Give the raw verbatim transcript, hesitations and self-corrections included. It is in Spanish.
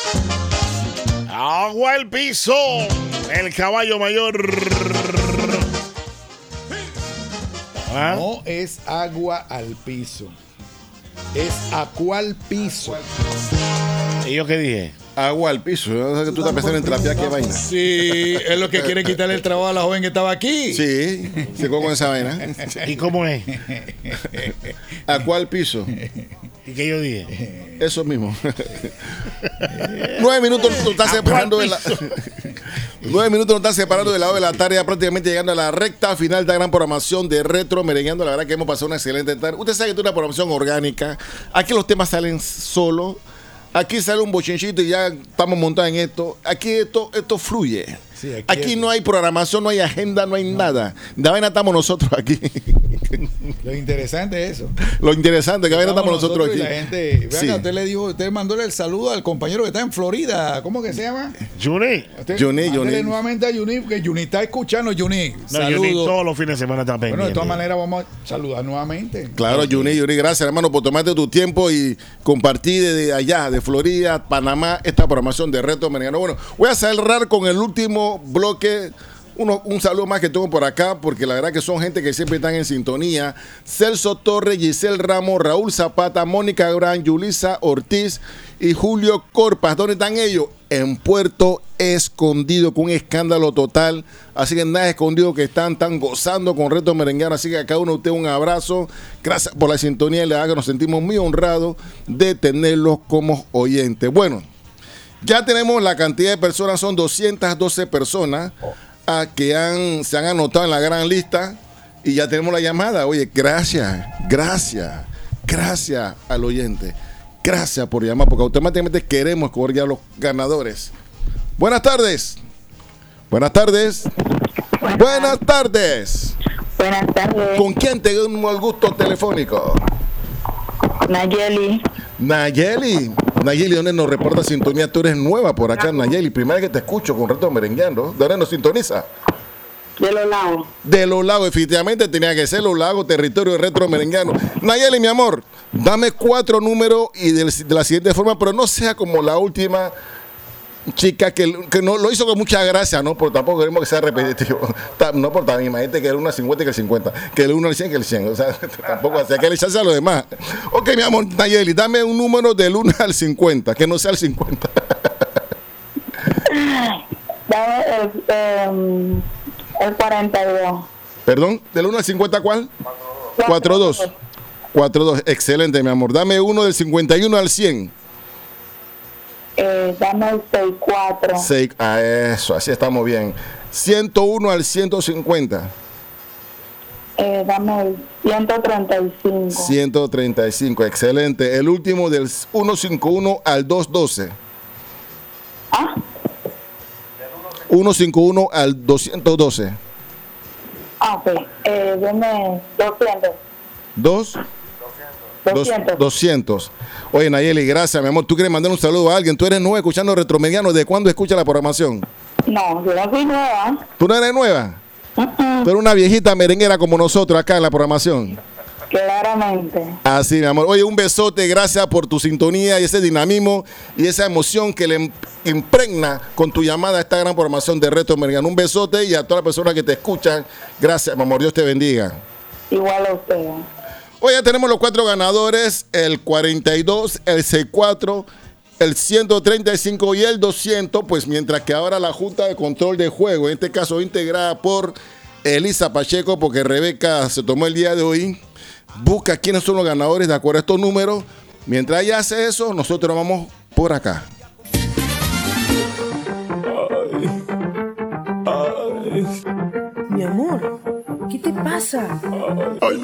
Agua al piso. El caballo mayor. ¿Ah? No es agua al piso. Es acual piso. ¿Y yo qué dije? Agua al piso. Yo sé que tú estás pensando en trapear, qué vaina. Sí, es lo que quiere quitarle el trabajo a la joven que estaba aquí. Sí, se con esa vaina. ¿Y cómo es? Agua al piso. ¿Y qué yo dije? Eso mismo. Nueve minutos nos están separando de la. Nueve minutos nos están separando del lado de la tarde, ya prácticamente llegando a la recta final de la gran programación de Retro Merengueando. La verdad que hemos pasado una excelente tarde. Usted sabe que es una programación orgánica. Aquí los temas salen solos. Aquí sale un bochinchito y ya estamos montados en esto. Aquí esto, esto fluye. Sí, aquí aquí no hay programación, no hay agenda, no hay no. nada. De vaina estamos nosotros aquí. Lo interesante es eso. Lo interesante es que vaina estamos nosotros, nosotros aquí. Y la gente, vean, sí. Usted le dijo, usted mandóle el saludo al compañero que está en Florida. ¿Cómo que se llama? Juni. Juni, Juni. nuevamente a Juni, porque Juni está escuchando. Juni, no, Juni todos los fines de semana está pendiente. Bueno, de todas maneras vamos a saludar nuevamente. Claro, Juni, Juni, gracias hermano por tomarte tu tiempo y compartir desde allá, de Florida, Panamá, esta programación de Retro Merenguando. Bueno, voy a cerrar con el último bloque. Uno, un saludo más que tengo por acá, porque la verdad que son gente que siempre están en sintonía. Celso Torres, Giselle Ramos, Raúl Zapata, Mónica Gran, Yulisa Ortiz y Julio Corpas. ¿Dónde están ellos? En Puerto Escondido, con un escándalo total. Así que nada escondido, que están, están gozando con Retro Merengueando. Así que a cada uno de ustedes un abrazo. Gracias por la sintonía y la verdad que nos sentimos muy honrados de tenerlos como oyentes. Bueno, ya tenemos la cantidad de personas, son doscientas doce personas a que han, se han anotado en la gran lista y ya tenemos la llamada. Oye, gracias, gracias, gracias al oyente. Gracias por llamar, porque automáticamente queremos escoger ya los ganadores. Buenas tardes. Buenas tardes. Buenas, Buenas tardes. Buenas tardes. ¿Con quién te doy el gusto telefónico? Nayeli. Nayeli. Nayeli, ¿dónde nos reporta sintonía? Tú eres nueva por acá, Nayeli. Primera vez que te escucho con Retro Merengueando. ¿De dónde nos sintoniza? De Los Lagos. De Los Lagos, efectivamente tenía que ser Los Lagos, territorio de Retro Merengueando. Nayeli, mi amor, dame cuatro números y de, de la siguiente forma, pero no sea como la última chica que, que no lo hizo con mucha gracia, ¿no? Pero tampoco queremos que sea repetitivo. No, por también, imagínate que el uno al cincuenta y que el cincuenta, que el uno al cien que el cien. O sea, tampoco hacía que le echase a los demás. Ok, mi amor, Nayeli, dame un número del uno al cincuenta, que no sea el cincuenta. Dame el, eh, el cuarenta y dos. Perdón, ¿del uno al cincuenta cuál? cuarenta y dos. cuarenta y dos, excelente, mi amor. Dame uno del cincuenta y uno al cien. Eh, dame el sesenta y cuatro. seis, ah, eso, así estamos bien. ciento uno al ciento cincuenta. Eh, dame el ciento treinta y cinco. ciento treinta y cinco, excelente. El último del ciento cincuenta y uno al doscientos doce. ¿Ah? ciento cincuenta y uno al doscientos doce. Ah, ok. Eh, dame doscientos. ¿Dos? doscientos. doscientos. Oye, Nayeli, gracias, mi amor. ¿Tú quieres mandar un saludo a alguien? ¿Tú eres nueva escuchando Retro Merengueando? ¿De cuándo escuchas la programación? No, yo no soy nueva. ¿Tú no eres nueva? Uh-uh. Tú eres una viejita merenguera como nosotros acá en la programación. Claramente. Así, mi amor. Oye, un besote, gracias por tu sintonía y ese dinamismo y esa emoción que le impregna con tu llamada a esta gran programación de Retro Merengueando. Un besote y a todas las personas que te escuchan. Gracias, mi amor. Dios te bendiga. Igual a usted. Hoy ya tenemos los cuatro ganadores, el cuarenta y dos, el sesenta y cuatro, el ciento treinta y cinco y el doscientos, pues mientras que ahora la Junta de Control de Juego, en este caso integrada por Elisa Pacheco, porque Rebeca se tomó el día de hoy, busca quiénes son los ganadores de acuerdo a estos números. Mientras ella hace eso, nosotros vamos por acá. Ay, ay. Mi amor, ¿qué te pasa? Ay.